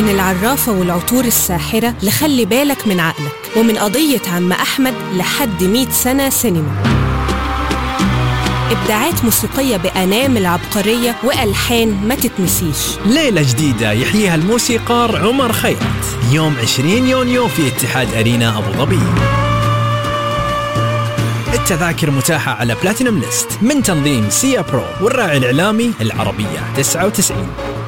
من العرافة والعطور الساحرة لخلي بالك من عقلك، ومن قضية عم أحمد لحد 100 سنة سينما. إبداعات موسيقية بأنامل عبقرية وألحان ما تتنسيش. ليلة جديدة يحييها الموسيقار عمر خيرت يوم 20 يونيو في اتحاد أرينا أبو ظبي. التذاكر متاحة على بلاتينوم ليست من تنظيم سيا برو والراعي الإعلامي العربية 99.